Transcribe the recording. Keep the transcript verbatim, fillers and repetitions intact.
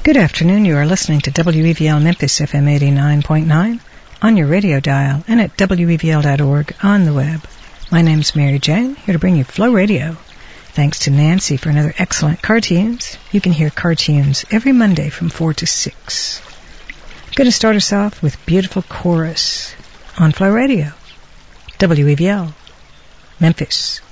Good afternoon. You are listening to W E V L Memphis F M eighty-nine point nine on your radio dial and at W E V L dot org on the web. My name's Mary Jane, here to bring you Flow Radio. Thanks to Nancy for another excellent cartoons. You can hear cartoons every Monday from four to six. Going to start us off with Beautiful Chorus on Flow Radio. W E V L Memphis.